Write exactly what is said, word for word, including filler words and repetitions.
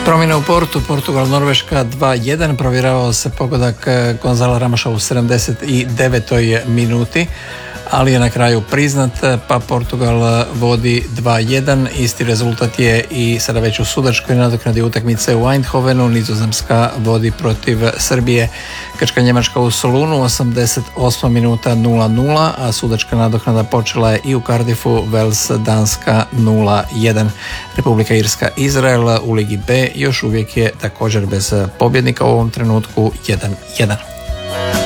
Promjena u Portu, Portugal, Norveška dva jedan, provjeravao se pogodak Gonzala Ramoša u sedamdeset devetoj minuti, ali je na kraju priznat, pa Portugal vodi dva jedan. Isti rezultat je i sada već u sudačkoj nadoknadi utakmice u Eindhovenu. Nizozemska vodi protiv Srbije. Grčka Njemačka u Solunu, osamdeset osma minuta nula nula, a sudačka nadoknada počela je i u Cardiffu, Wales Danska nula jedan. Republika Irska Izrael u Ligi B još uvijek je također bez pobjednika u ovom trenutku jedan jedan.